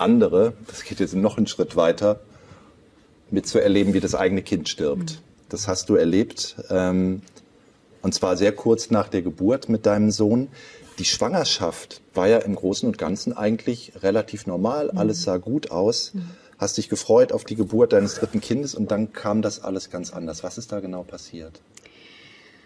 andere, das geht jetzt noch einen Schritt weiter, mitzuerleben, wie das eigene Kind stirbt. Das hast du erlebt, und zwar sehr kurz nach der Geburt mit deinem Sohn. Die Schwangerschaft war ja im Großen und Ganzen eigentlich relativ normal, alles sah gut aus. Hast dich gefreut auf die Geburt deines dritten Kindes und dann kam das alles ganz anders. Was ist da genau passiert?